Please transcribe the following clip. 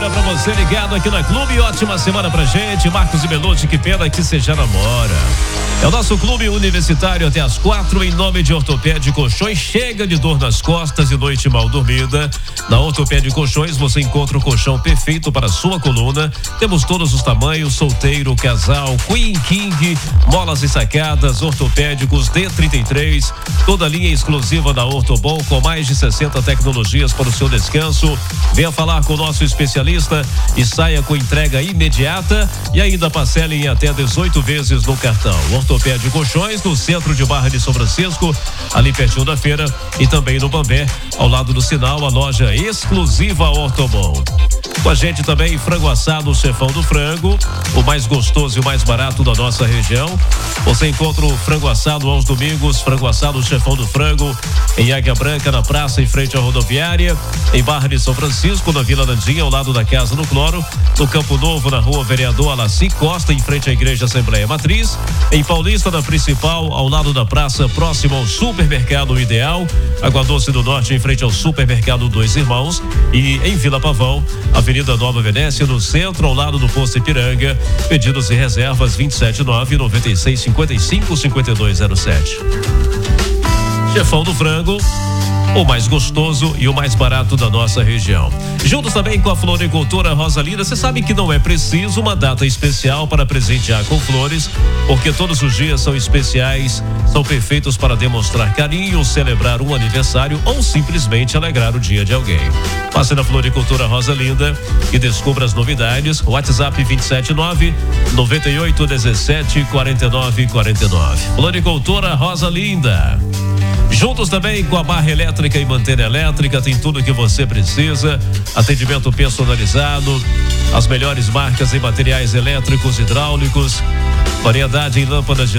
semana pra você ligado aqui na Clube. Ótima semana pra gente. Marcos e Belucci, que pena que você já namora. É o nosso clube universitário até as 4 em nome de Ortopédia Colchões. Chega de dor nas costas e noite mal dormida. Na Ortopédia Colchões você encontra o colchão perfeito para a sua coluna. Temos todos os tamanhos, solteiro, casal, Queen, King, molas e sacadas, ortopédicos D33, toda a linha exclusiva da Ortobon com mais de 60 tecnologias para o seu descanso. Venha falar com o nosso especialista e saia com entrega imediata e ainda parcele em até 18 vezes no cartão. Ortopédia Colchões, no centro de Barra de São Francisco, ali pertinho da feira, e também no Bambé, ao lado do sinal, a loja exclusiva Ortobon. Com a gente também frango assado, o Chefão do Frango, o mais gostoso e o mais barato da nossa região. Você encontra o frango assado aos domingos, frango assado, o Chefão do Frango, em Águia Branca, na praça, em frente à rodoviária, em Barra de São Francisco, na Vila Landinha, ao lado da Casa do Cloro, no Campo Novo, na rua Vereador Alaci Costa, em frente à Igreja Assembleia Matriz, em Paulista, na Principal, ao lado da praça, próximo ao Supermercado Ideal, Água Doce do Norte, em frente ao Supermercado Dois Irmãos, e em Vila Pavão, Avenida Nova Venécia, no centro, ao lado do Posto Ipiranga. Pedidos e reservas 279-9655-5207. Chefão do Frango, o mais gostoso e o mais barato da nossa região. Juntos também com a Floricultura Rosa Linda. Você sabe que não é preciso uma data especial para presentear com flores, porque todos os dias são especiais, são perfeitos para demonstrar carinho, celebrar um aniversário ou simplesmente alegrar o dia de alguém. Passe na Floricultura Rosa Linda e descubra as novidades. WhatsApp 279-9817-4949. Floricultura Rosa Linda. Juntos também com a Barra Elétrica e Mantena Elétrica, tem tudo o que você precisa, atendimento personalizado, as melhores marcas em materiais elétricos, hidráulicos, variedade em lâmpadas de